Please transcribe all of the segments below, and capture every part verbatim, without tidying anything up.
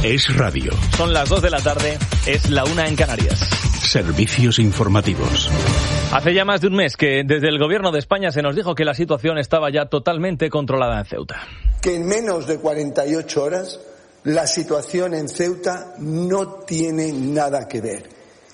Es radio. Son las dos de la tarde, es la una en Canarias. Servicios informativos. Hace ya más de un mes que desde el Gobierno de España se nos dijo que la situación estaba ya totalmente controlada en Ceuta. Que en menos de cuarenta y ocho horas la situación en Ceuta no tiene nada que ver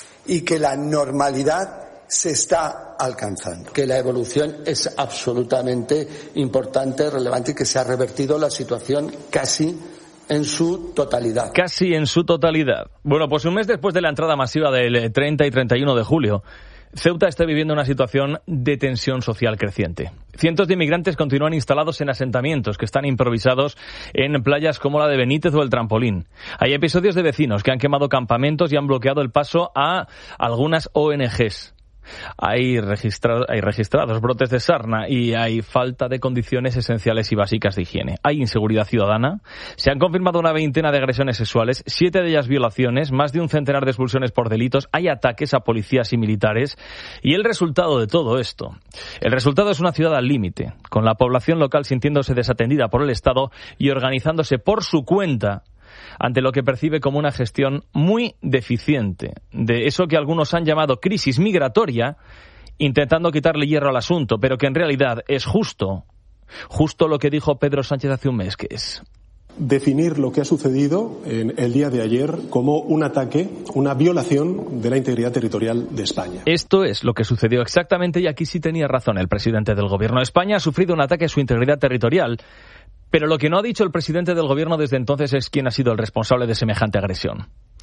y que la normalidad se está alcanzando. Que la evolución es absolutamente importante, relevante y que se ha revertido la situación casi en su totalidad. Casi en su totalidad. Bueno, pues un mes después de la entrada masiva del treinta y treinta y uno de julio, Ceuta está viviendo una situación de tensión social creciente. Cientos de inmigrantes continúan instalados en asentamientos que están improvisados en playas como la de Benítez o el Trampolín. Hay episodios de vecinos que han quemado campamentos y han bloqueado el paso a algunas O N Ges. Hay, registra- hay registrados brotes de sarna y hay falta de condiciones esenciales y básicas de higiene. Hay inseguridad ciudadana. Se han confirmado una veintena de agresiones sexuales, siete de ellas violaciones, más de un centenar de expulsiones por delitos. Hay ataques a policías y militares. Y el resultado de todo esto, el resultado es una ciudad al límite, con la población local sintiéndose desatendida por el Estado y organizándose por su cuenta ante lo que percibe como una gestión muy deficiente de eso que algunos han llamado crisis migratoria, intentando quitarle hierro al asunto, pero que en realidad es justo, justo lo que dijo Pedro Sánchez hace un mes, que es definir lo que ha sucedido en el día de ayer como un ataque, una violación de la integridad territorial de España. Esto es lo que sucedió exactamente y aquí sí tenía razón el presidente del Gobierno de España. Ha sufrido un ataque a su integridad territorial. Pero lo que no ha dicho el presidente del Gobierno desde entonces es quién ha sido el responsable de semejante agresión.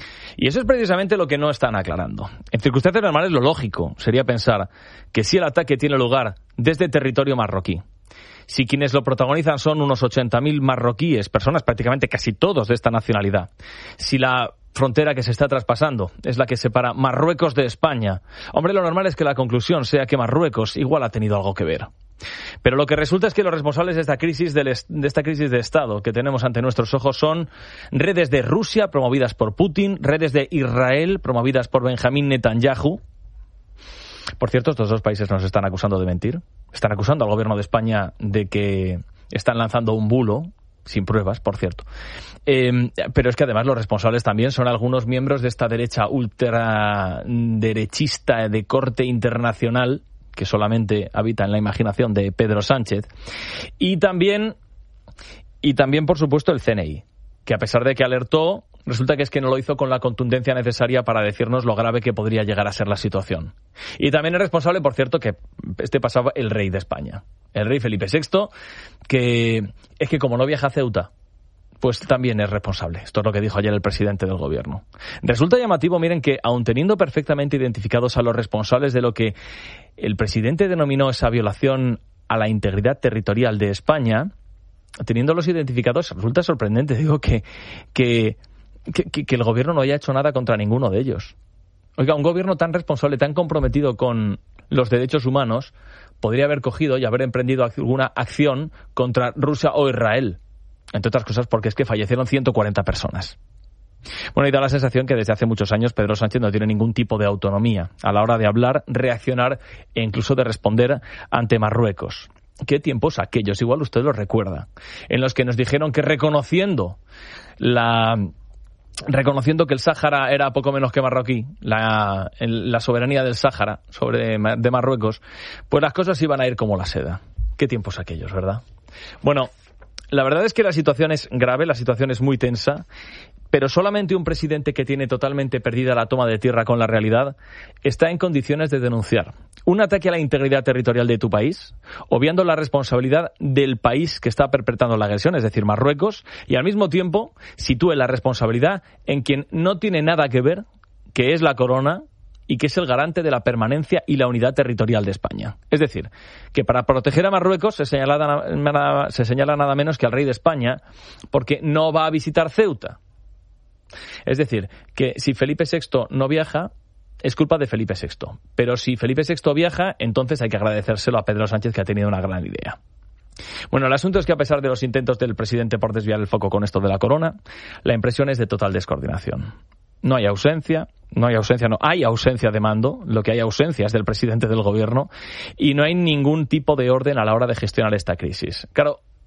Y eso es precisamente lo que no están aclarando. En circunstancias normales, lo lógico sería pensar que si el ataque tiene lugar desde territorio marroquí, si quienes lo protagonizan son unos ochenta mil marroquíes, personas prácticamente casi todos de esta nacionalidad, si la frontera que se está traspasando es la que separa Marruecos de España, hombre, lo normal es que la conclusión sea que Marruecos igual ha tenido algo que ver. Pero lo que resulta es que los responsables de esta crisis de esta crisis de Estado que tenemos ante nuestros ojos son redes de Rusia promovidas por Putin, redes de Israel promovidas por Benjamín Netanyahu. Por cierto, estos dos países nos están acusando de mentir. Están acusando al Gobierno de España de que están lanzando un bulo, sin pruebas, por cierto. Eh, pero es que además los responsables también son algunos miembros de esta derecha ultraderechista de corte internacional, que solamente habita en la imaginación de Pedro Sánchez, y también, y también por supuesto, el C N I, que a pesar de que alertó, resulta que es que no lo hizo con la contundencia necesaria para decirnos lo grave que podría llegar a ser la situación. Y también es responsable, por cierto, que este pasaba el rey de España, el rey Felipe sexto, que es que como no viaja a Ceuta, pues también es responsable. Esto es lo que dijo ayer el presidente del Gobierno. Resulta llamativo, miren, que aun teniendo perfectamente identificados a los responsables de lo que el presidente denominó esa violación a la integridad territorial de España, teniéndolos identificados, resulta sorprendente, digo, que, que, que, que el Gobierno no haya hecho nada contra ninguno de ellos. Oiga, un Gobierno tan responsable, tan comprometido con los derechos humanos, podría haber cogido y haber emprendido alguna acción contra Rusia o Israel. Entre otras cosas porque es que fallecieron ciento cuarenta personas. Bueno, y da la sensación que desde hace muchos años Pedro Sánchez no tiene ningún tipo de autonomía a la hora de hablar, reaccionar e incluso de responder ante Marruecos. ¿Qué tiempos aquellos? Igual usted los recuerda. En los que nos dijeron que reconociendo la... reconociendo que el Sáhara era poco menos que marroquí, la, la soberanía del Sáhara sobre, de Marruecos, pues las cosas iban a ir como la seda. Qué tiempos aquellos, ¿verdad? Bueno, la verdad es que la situación es grave, la situación es muy tensa, pero solamente un presidente que tiene totalmente perdida la toma de tierra con la realidad está en condiciones de denunciar un ataque a la integridad territorial de tu país, obviando la responsabilidad del país que está perpetrando la agresión, es decir, Marruecos, y al mismo tiempo sitúe la responsabilidad en quien no tiene nada que ver, que es la corona, y que es el garante de la permanencia y la unidad territorial de España. Es decir, que para proteger a Marruecos se señala, se señala nada menos que al rey de España, porque no va a visitar Ceuta. Es decir, que si Felipe sexto no viaja, es culpa de Felipe sexto. Pero si Felipe sexto viaja, entonces hay que agradecérselo a Pedro Sánchez, que ha tenido una gran idea. Bueno, el asunto es que a pesar de los intentos del presidente por desviar el foco con esto de la corona, la impresión es de total descoordinación. No hay ausencia, no hay ausencia, no, hay ausencia de mando, lo que hay ausencia es del presidente del gobierno, y no hay ningún tipo de orden a la hora de gestionar esta crisis. Claro,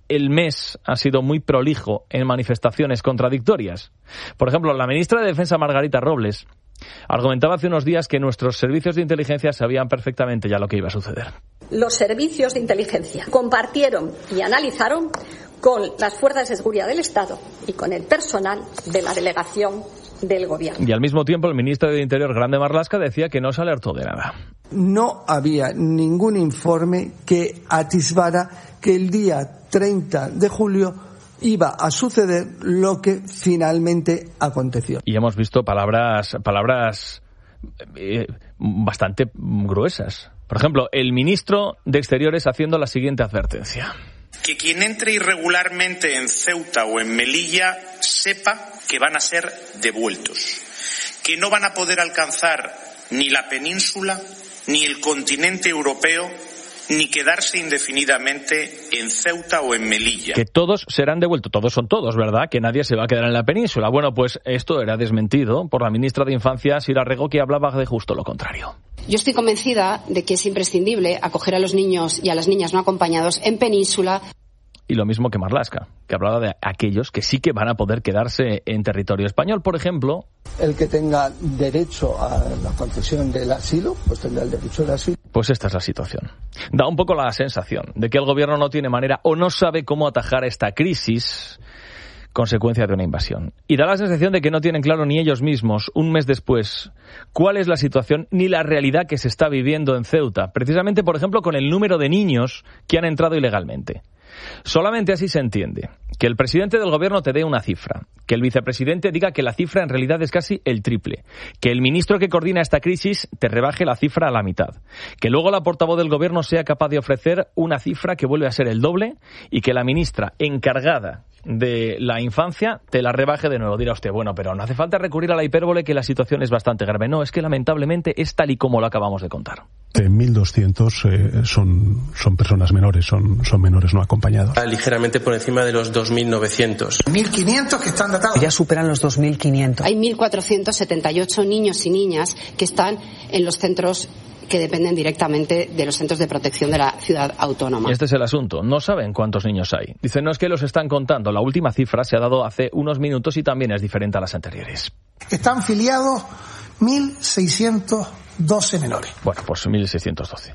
el mes ha sido muy prolijo en manifestaciones contradictorias. Por ejemplo, la ministra de Defensa, Margarita Robles, argumentaba hace unos días que nuestros servicios de inteligencia sabían perfectamente ya lo que iba a suceder. Los servicios de inteligencia compartieron y analizaron con las fuerzas de seguridad del Estado y con el personal de la delegación del Gobierno. Y al mismo tiempo el ministro de Interior, Grande Marlaska, decía que no se alertó de nada. No había ningún informe que atisbara que el día treinta de julio iba a suceder lo que finalmente aconteció. Y hemos visto palabras, palabras eh, bastante gruesas. Por ejemplo, el ministro de Exteriores haciendo la siguiente advertencia. Que quien entre irregularmente en Ceuta o en Melilla sepa que van a ser devueltos, que no van a poder alcanzar ni la península, ni el continente europeo, ni quedarse indefinidamente en Ceuta o en Melilla. Que todos serán devueltos, todos son todos, ¿verdad? Que nadie se va a quedar en la península. Bueno, pues esto era desmentido por la ministra de Infancia, Sira Rego, que hablaba de justo lo contrario. Yo estoy convencida de que es imprescindible acoger a los niños y a las niñas no acompañados en península. Y lo mismo que Marlaska, que hablaba de aquellos que sí que van a poder quedarse en territorio español. Por ejemplo, el que tenga derecho a la concesión del asilo, pues tendrá el derecho al asilo. Pues esta es la situación. Da un poco la sensación de que el gobierno no tiene manera o no sabe cómo atajar esta crisis consecuencia de una invasión. Y da la sensación de que no tienen claro ni ellos mismos, un mes después, cuál es la situación ni la realidad que se está viviendo en Ceuta. Precisamente, por ejemplo, con el número de niños que han entrado ilegalmente. Solamente así se entiende que el presidente del gobierno te dé una cifra, que el vicepresidente diga que la cifra en realidad es casi el triple, que el ministro que coordina esta crisis te rebaje la cifra a la mitad, que luego la portavoz del gobierno sea capaz de ofrecer una cifra que vuelve a ser el doble y que la ministra encargada de la infancia te la rebaje de nuevo. Dirá usted, bueno, pero no hace falta recurrir a la hipérbole, que la situación es bastante grave. No, es que lamentablemente es tal y como lo acabamos de contar. mil doscientos eh, son, son personas menores, son, son menores no acompañados. Ligeramente por encima de los dos mil novecientos. mil quinientos que están datados. Ya superan los dos mil quinientos. Hay mil cuatrocientos setenta y ocho niños y niñas que están en los centros que dependen directamente de los centros de protección de la ciudad autónoma. Este es el asunto. No saben cuántos niños hay. Dicen, no es que los están contando. La última cifra se ha dado hace unos minutos y también es diferente a las anteriores. Están filiados mil seiscientos doce menores. Bueno, pues mil seiscientos doce.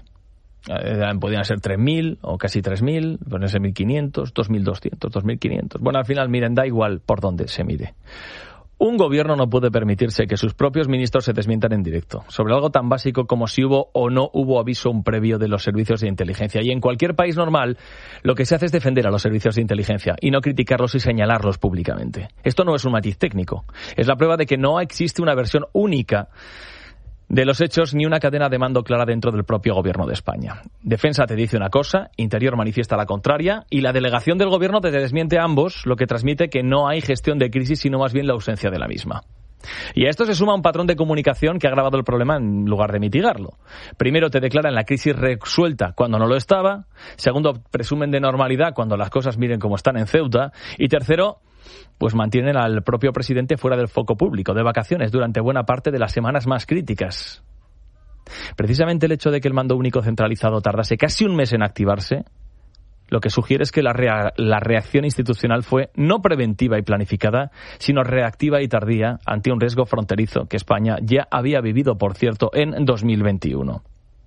Eh, podrían ser tres mil o casi tres mil, pueden ser mil quinientos, dos mil doscientos, dos mil quinientos. Bueno, al final, miren, da igual por dónde se mire. Un gobierno no puede permitirse que sus propios ministros se desmientan en directo sobre algo tan básico como si hubo o no hubo aviso un previo de los servicios de inteligencia. Y en cualquier país normal, lo que se hace es defender a los servicios de inteligencia y no criticarlos y señalarlos públicamente. Esto no es un matiz técnico. Es la prueba de que no existe una versión única de los hechos ni una cadena de mando clara dentro del propio gobierno de España. Defensa te dice una cosa, Interior manifiesta la contraria y la delegación del gobierno te desmiente a ambos, lo que transmite que no hay gestión de crisis, sino más bien la ausencia de la misma. Y a esto se suma un patrón de comunicación que ha agravado el problema en lugar de mitigarlo. Primero, te declaran la crisis resuelta cuando no lo estaba. Segundo, presumen de normalidad cuando las cosas miren como están en Ceuta. Y tercero, pues mantienen al propio presidente fuera del foco público, de vacaciones durante buena parte de las semanas más críticas. Precisamente el hecho de que el mando único centralizado tardase casi un mes en activarse, lo que sugiere es que la, rea- la reacción institucional fue no preventiva y planificada, sino reactiva y tardía ante un riesgo fronterizo que España ya había vivido, por cierto, en dos mil veintiuno.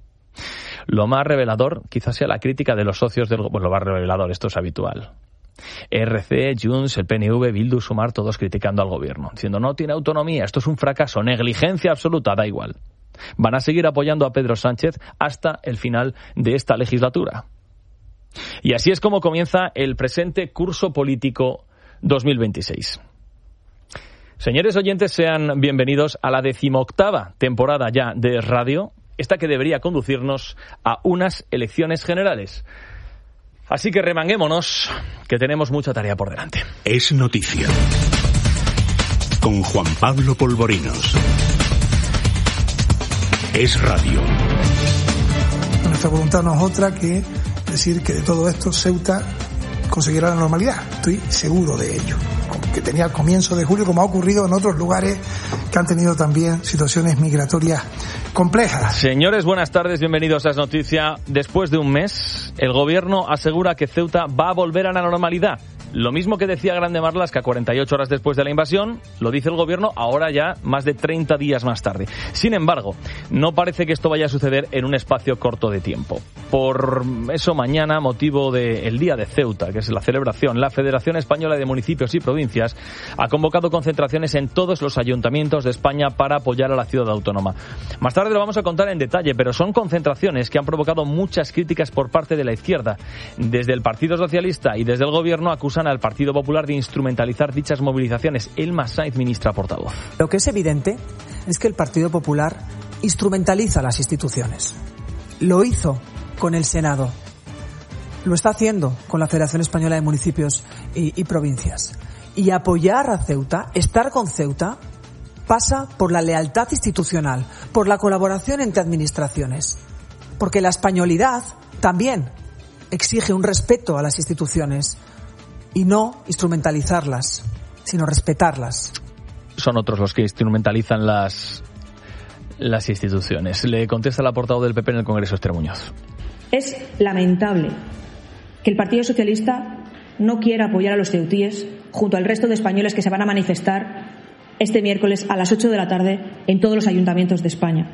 Lo más revelador quizás sea la crítica de los socios del... Bueno, lo más revelador, esto es habitual. R C, Junts, el P N V, Bildu, Sumar, todos criticando al gobierno, diciendo no tiene autonomía, esto es un fracaso, negligencia absoluta, da igual. Van a seguir apoyando a Pedro Sánchez hasta el final de esta legislatura. Y así es como comienza el presente curso político dos mil veintiséis. Señores oyentes, sean bienvenidos a la decimoctava temporada ya de radio, esta que debería conducirnos a unas elecciones generales. Así que remanguémonos, que tenemos mucha tarea por delante. Es noticia. Con Juan Pablo Polvorinos. Es radio. Nuestra voluntad no es otra que decir que de todo esto Ceuta conseguirá la normalidad. Estoy seguro de ello. Que tenía al comienzo de julio, como ha ocurrido en otros lugares que han tenido también situaciones migratorias complejas. Señores, buenas tardes, bienvenidos a Es Noticia. Después de un mes, el gobierno asegura que Ceuta va a volver a la normalidad. Lo mismo que decía Grande Marlaska cuarenta y ocho horas después de la invasión, lo dice el gobierno ahora ya más de treinta días más tarde. Sin embargo, no parece que esto vaya a suceder en un espacio corto de tiempo. Por eso mañana, motivo del Día de Ceuta, que es la celebración, la Federación Española de Municipios y Provincias ha convocado concentraciones en todos los ayuntamientos de España para apoyar a la ciudad autónoma. Más tarde lo vamos a contar en detalle, pero son concentraciones que han provocado muchas críticas por parte de la izquierda. Desde el Partido Socialista y desde el gobierno acusan al Partido Popular de instrumentalizar dichas movilizaciones. Elma Sainz, ministra portavoz. Lo que es evidente es que el Partido Popular instrumentaliza las instituciones. Lo hizo con el Senado. Lo está haciendo con la Federación Española de Municipios y, y Provincias. Y apoyar a Ceuta, estar con Ceuta, pasa por la lealtad institucional, por la colaboración entre administraciones. Porque la españolidad también exige un respeto a las instituciones y no instrumentalizarlas, sino respetarlas. Son otros los que instrumentalizan las, las instituciones. Le contesta la portavoz del P P en el Congreso, Esther Muñoz. Es lamentable que el Partido Socialista no quiera apoyar a los ceutíes junto al resto de españoles que se van a manifestar este miércoles a las ocho de la tarde en todos los ayuntamientos de España.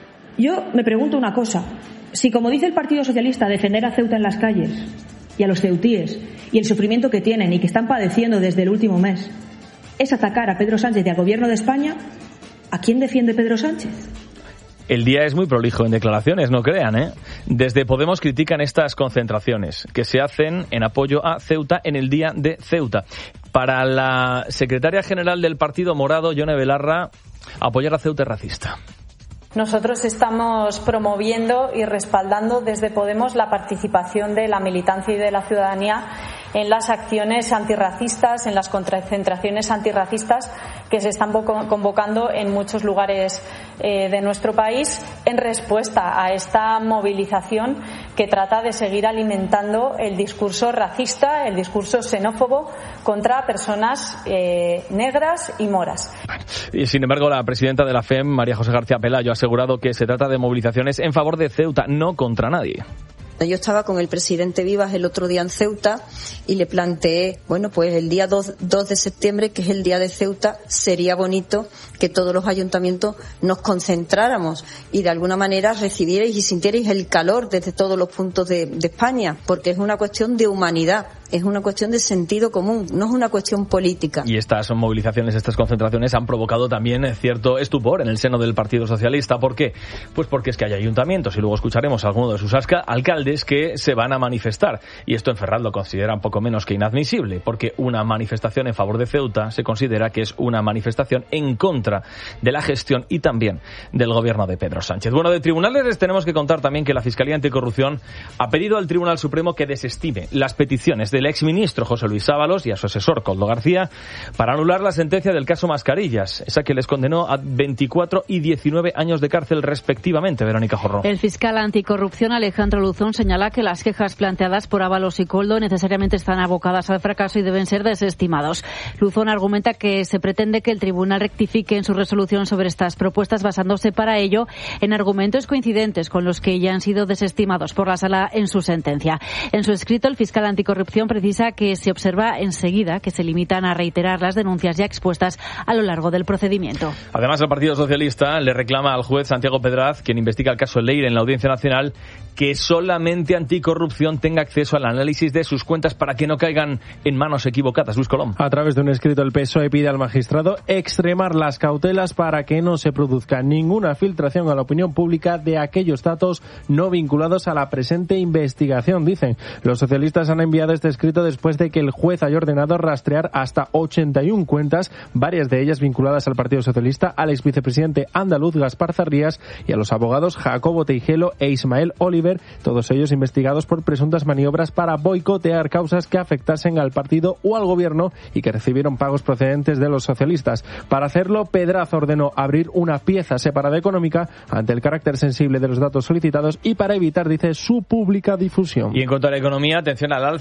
Yo me pregunto una cosa. Si, como dice el Partido Socialista, defender a Ceuta en las calles y a los ceutíes y el sufrimiento que tienen y que están padeciendo desde el último mes es atacar a Pedro Sánchez y al Gobierno de España, ¿a quién defiende Pedro Sánchez? El día es muy prolijo en declaraciones, no crean, ¿eh? Desde Podemos critican estas concentraciones que se hacen en apoyo a Ceuta en el Día de Ceuta. Para la secretaria general del Partido Morado, Yone Belarra, apoyar a Ceuta es racista. Nosotros estamos promoviendo y respaldando desde Podemos la participación de la militancia y de la ciudadanía en las acciones antirracistas, en las concentraciones antirracistas que se están convocando en muchos lugares eh, de nuestro país en respuesta a esta movilización que trata de seguir alimentando el discurso racista, el discurso xenófobo contra personas eh, negras y moras. Y sin embargo, la presidenta de la F E M, María José García Pelayo, ha asegurado que se trata de movilizaciones en favor de Ceuta, no contra nadie. Yo estaba con el presidente Vivas el otro día en Ceuta y le planteé, bueno, pues el día dos de septiembre, que es el día de Ceuta, sería bonito que todos los ayuntamientos nos concentráramos y de alguna manera recibierais y sintierais el calor desde todos los puntos de, de España, porque es una cuestión de humanidad, es una cuestión de sentido común, no es una cuestión política. Y estas movilizaciones, estas concentraciones han provocado también cierto estupor en el seno del Partido Socialista. ¿Por qué? Pues porque es que hay ayuntamientos, y luego escucharemos a alguno de sus alcaldes que se van a manifestar. Y esto en Ferraz lo consideran poco menos que inadmisible, porque una manifestación en favor de Ceuta se considera que es una manifestación en contra de la gestión y también del gobierno de Pedro Sánchez. Bueno, de tribunales les tenemos que contar también que la Fiscalía Anticorrupción ha pedido al Tribunal Supremo que desestime las peticiones del exministro José Luis Ábalos y a su asesor Koldo García para anular la sentencia del caso Mascarillas, esa que les condenó a veinticuatro y diecinueve años de cárcel respectivamente. Verónica Jorro. El fiscal anticorrupción Alejandro Luzón señala que las quejas planteadas por Ábalos y Koldo necesariamente están abocadas al fracaso y deben ser desestimados. Luzón argumenta que se pretende que el tribunal rectifique en su resolución sobre estas propuestas basándose para ello en argumentos coincidentes con los que ya han sido desestimados por la sala en su sentencia. En su escrito, el fiscal anticorrupción precisa que se observa enseguida que se limitan a reiterar las denuncias ya expuestas a lo largo del procedimiento. Además, el Partido Socialista le reclama al juez Santiago Pedraz, quien investiga el caso Leire en la Audiencia Nacional, que solamente Anticorrupción tenga acceso al análisis de sus cuentas para que no caigan en manos equivocadas. Luis Colom. A través de un escrito, el P S O E pide al magistrado extremar las cautelas para que no se produzca ninguna filtración a la opinión pública de aquellos datos no vinculados a la presente investigación, dicen. Los socialistas han enviado este escrito después de que el juez haya ordenado rastrear hasta ochenta y una cuentas, varias de ellas vinculadas al Partido Socialista, al exvicepresidente andaluz Gaspar Zarrías y a los abogados Jacobo Teijelo e Ismael Oliver, todos ellos investigados por presuntas maniobras para boicotear causas que afectasen al partido o al gobierno y que recibieron pagos procedentes de los socialistas. Para hacerlo, Pedraz ordenó abrir una pieza separada económica ante el carácter sensible de los datos solicitados y para evitar, dice, su pública difusión. Y en cuanto a la economía, atención al alza de los precios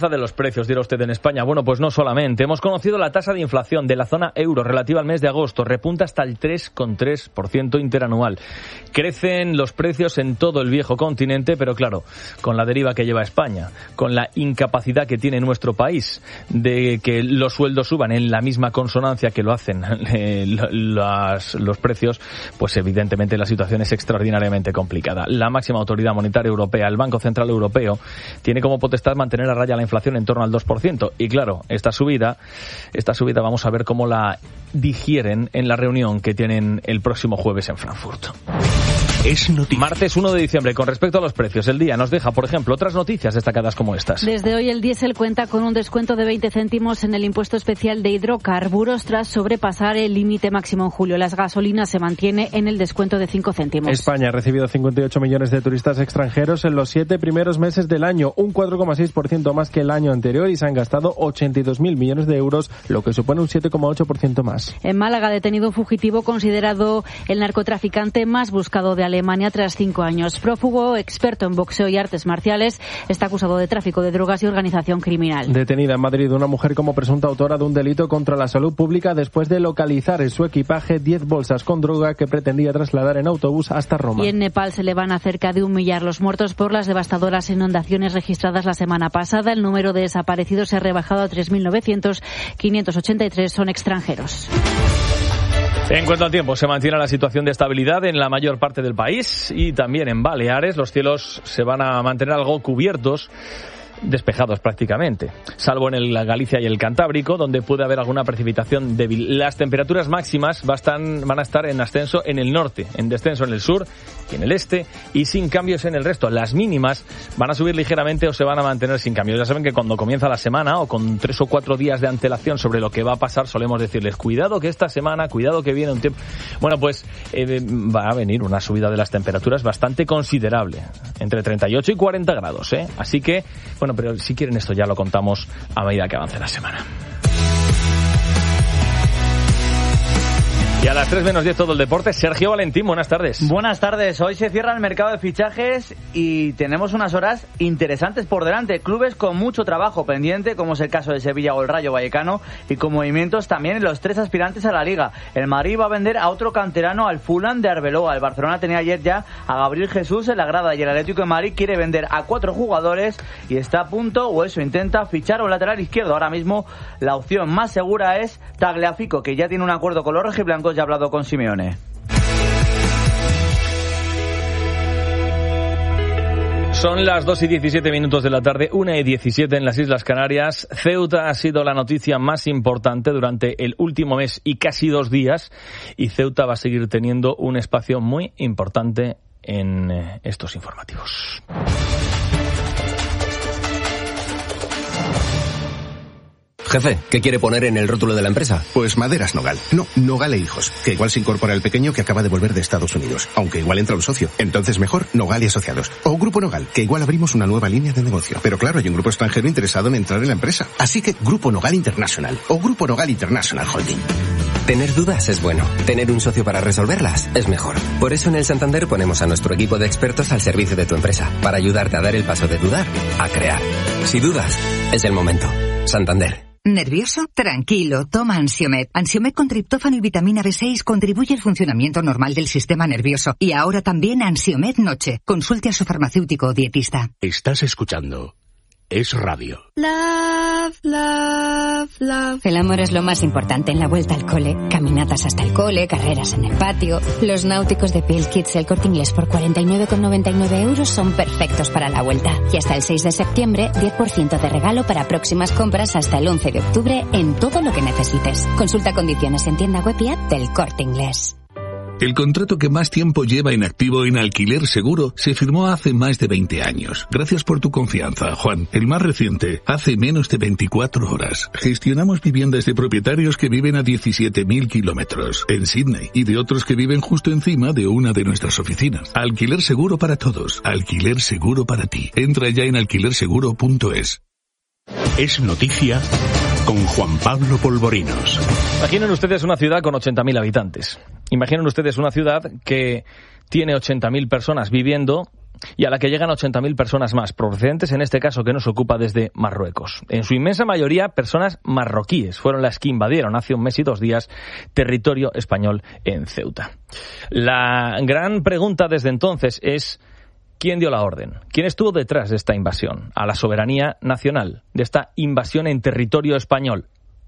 precios, dirá usted, en España. Bueno, pues no solamente. Hemos conocido la tasa de inflación de la zona euro relativa al mes de agosto. Repunta hasta el tres coma tres por ciento interanual. Crecen los precios en todo el viejo continente, pero claro, con la deriva que lleva España, con la incapacidad que tiene nuestro país de que los sueldos suban en la misma consonancia que lo hacen eh, los, los precios, pues evidentemente la situación es extraordinariamente complicada. La máxima autoridad monetaria europea, el Banco Central Europeo, tiene como potestad mantener a raya la inflación en torno al dos por ciento. Y claro, esta subida, esta subida vamos a ver cómo la digieren en la reunión que tienen el próximo jueves en Frankfurt. Es noticia. Martes uno de diciembre. Con respecto a los precios, el día nos deja, por ejemplo, otras noticias destacadas como estas. Desde hoy el diésel cuenta con un descuento de veinte céntimos en el impuesto especial de hidrocarburos tras sobrepasar el límite máximo en julio. Las gasolinas se mantiene en el descuento de cinco céntimos. España ha recibido cincuenta y ocho millones de turistas extranjeros en los siete primeros meses del año, un cuatro coma seis por ciento más que el año anterior, y se han gastado ochenta y dos mil millones de euros, lo que supone un siete coma ocho por ciento más. En Málaga, detenido un fugitivo considerado el narcotraficante más buscado de Alemania tras cinco años. Prófugo, experto en boxeo y artes marciales, está acusado de tráfico de drogas y organización criminal. Detenida en Madrid una mujer como presunta autora de un delito contra la salud pública después de localizar en su equipaje diez bolsas con droga que pretendía trasladar en autobús hasta Roma. Y en Nepal se le van a cerca de un millar los muertos por las devastadoras inundaciones registradas la semana pasada. El número de desaparecidos se ha rebajado a tres mil novecientos, quinientos ochenta y tres son extranjeros. En cuanto al tiempo, se mantiene la situación de estabilidad en la mayor parte del país y también en Baleares. Los cielos se van a mantener algo cubiertos, despejados prácticamente, salvo en el Galicia y el Cantábrico, donde puede haber alguna precipitación débil. Las temperaturas máximas bastan, van a estar en ascenso en el norte, en descenso en el sur y en el este, y sin cambios en el resto. Las mínimas van a subir ligeramente o se van a mantener sin cambios. Ya saben que cuando comienza la semana, o con tres o cuatro días de antelación sobre lo que va a pasar, solemos decirles, cuidado que esta semana, cuidado que viene un tiempo... Bueno, pues eh, va a venir una subida de las temperaturas bastante considerable, entre treinta y ocho y cuarenta grados, ¿eh? Así que, bueno, pero si quieren esto ya lo contamos a medida que avance la semana. Y a las tres menos diez todo el deporte. Sergio Valentín, buenas tardes. Buenas tardes. Hoy se cierra el mercado de fichajes y tenemos unas horas interesantes por delante. Clubes con mucho trabajo pendiente, como es el caso de Sevilla o el Rayo Vallecano, y con movimientos también en los tres aspirantes a la Liga. El Madrid va a vender a otro canterano, al Fulham de Arbeloa. El Barcelona tenía ayer ya a Gabriel Jesús en la grada, y el Atlético de Madrid quiere vender a cuatro jugadores y está a punto, o eso intenta, fichar a un lateral izquierdo. Ahora mismo la opción más segura es Tagliafico, que ya tiene un acuerdo con los rojiblancos. Ya ha hablado con Simeone. Son las dos y diecisiete minutos de la tarde, una y diecisiete en las Islas Canarias. Ceuta ha sido la noticia más importante durante el último mes y casi dos días, y Ceuta va a seguir teniendo un espacio muy importante en estos informativos. Jefe, ¿qué quiere poner en el rótulo de la empresa? Pues Maderas Nogal. No, Nogal e Hijos. Que igual se incorpora el pequeño que acaba de volver de Estados Unidos. Aunque igual entra un socio. Entonces mejor Nogal y Asociados. O Grupo Nogal, que igual abrimos una nueva línea de negocio. Pero claro, hay un grupo extranjero interesado en entrar en la empresa. Así que Grupo Nogal International. O Grupo Nogal International Holding. Tener dudas es bueno. Tener un socio para resolverlas es mejor. Por eso en el Santander ponemos a nuestro equipo de expertos al servicio de tu empresa. Para ayudarte a dar el paso de dudar a crear. Si dudas, es el momento. Santander. ¿Nervioso? Tranquilo, toma Ansiomed. Ansiomed con triptófano y vitamina B seis contribuye al funcionamiento normal del sistema nervioso. Y ahora también Ansiomed Noche. Consulte a su farmacéutico o dietista. Estás escuchando Es Radio. Love, love, love. El amor es lo más importante en la vuelta al cole. Caminatas hasta el cole, carreras en el patio. Los náuticos de Piel Kids del Corte Inglés por cuarenta y nueve con noventa y nueve euros son perfectos para la vuelta. Y hasta el seis de septiembre, diez por ciento de regalo para próximas compras hasta el once de octubre en todo lo que necesites. Consulta condiciones en tienda web y app del Corte Inglés. El contrato que más tiempo lleva en activo en Alquiler Seguro se firmó hace más de veinte años. Gracias por tu confianza, Juan. El más reciente, hace menos de veinticuatro horas. Gestionamos viviendas de propietarios que viven a diecisiete mil kilómetros en Sydney y de otros que viven justo encima de una de nuestras oficinas. Alquiler Seguro para todos. Alquiler Seguro para ti. Entra ya en alquiler seguro punto es. Es noticia con Juan Pablo Polvorinos. Imaginen ustedes una ciudad con ochenta mil habitantes. Imaginen ustedes una ciudad que tiene ochenta mil personas viviendo y a la que llegan ochenta mil personas más, procedentes en este caso que nos ocupa desde Marruecos. En su inmensa mayoría, personas marroquíes fueron las que invadieron hace un mes y dos días territorio español en Ceuta. La gran pregunta desde entonces es: ¿quién dio la orden? ¿Quién estuvo detrás de esta invasión a la soberanía nacional, de esta invasión en territorio español?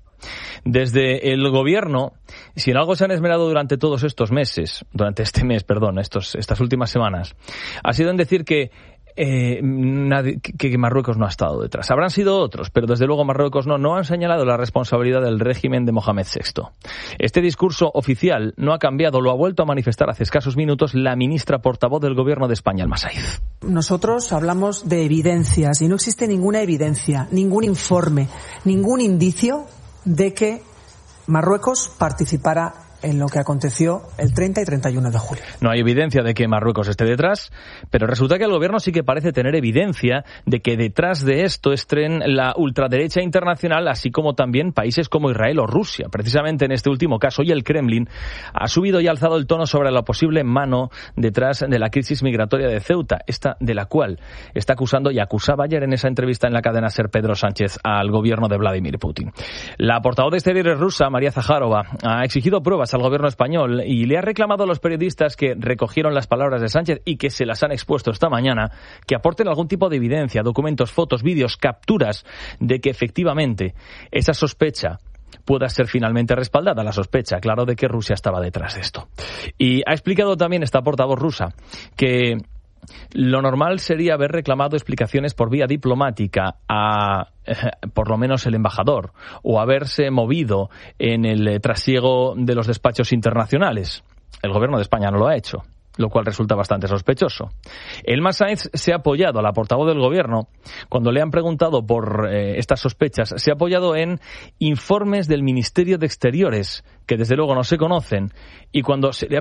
Desde el gobierno, si en algo se han esmerado durante todos estos meses, durante este mes, perdón, estos, estas últimas semanas, ha sido en decir que, eh, nadie, que Marruecos no ha estado detrás. Habrán sido otros, pero desde luego Marruecos no, no han señalado la responsabilidad del régimen de Mohamed sexto. Este discurso oficial no ha cambiado, lo ha vuelto a manifestar hace escasos minutos la ministra portavoz del gobierno de España, Alma Saíz. Nosotros hablamos de evidencias y no existe ninguna evidencia, ningún informe, ningún indicio de que Marruecos participara en lo que aconteció el treinta y treinta y uno de julio. No hay evidencia de que Marruecos esté detrás, pero resulta que el gobierno sí que parece tener evidencia de que detrás de esto estén la ultraderecha internacional, así como también países como Israel o Rusia. Precisamente en este último caso, y el Kremlin ha subido y alzado el tono sobre la posible mano detrás de la crisis migratoria de Ceuta, esta de la cual está acusando y acusaba ayer en esa entrevista en la cadena SER Pedro Sánchez al gobierno de Vladimir Putin. La portavoz de Exteriores rusa, María Zaharova, ha exigido pruebas al gobierno español y le ha reclamado a los periodistas que recogieron las palabras de Sánchez y que se las han expuesto esta mañana que aporten algún tipo de evidencia, documentos, fotos, vídeos, capturas de que efectivamente esa sospecha pueda ser finalmente respaldada, la sospecha, claro, de que Rusia estaba detrás de esto. Y ha explicado también esta portavoz rusa que lo normal sería haber reclamado explicaciones por vía diplomática a, eh, por lo menos, el embajador, o haberse movido en el eh, trasiego de los despachos internacionales. El gobierno de España no lo ha hecho, lo cual resulta bastante sospechoso. Elma Sainz se ha apoyado, la portavoz del gobierno, cuando le han preguntado por eh, estas sospechas, se ha apoyado en informes del Ministerio de Exteriores, que desde luego no se conocen, y cuando se le ha